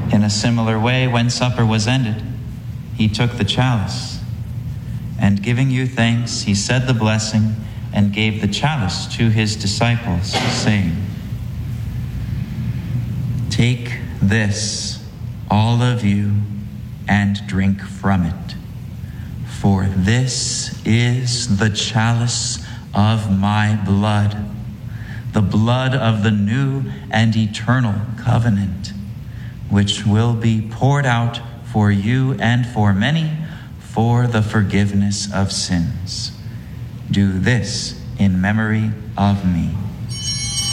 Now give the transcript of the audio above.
In a similar way, when supper was ended, he took the chalice, and giving you thanks, he said the blessing and gave the chalice to his disciples, saying, "Take this, all of you, and drink from it. For this is the chalice of my blood, the blood of the new and eternal covenant, which will be poured out for you and for many for the forgiveness of sins. Do this in memory of me."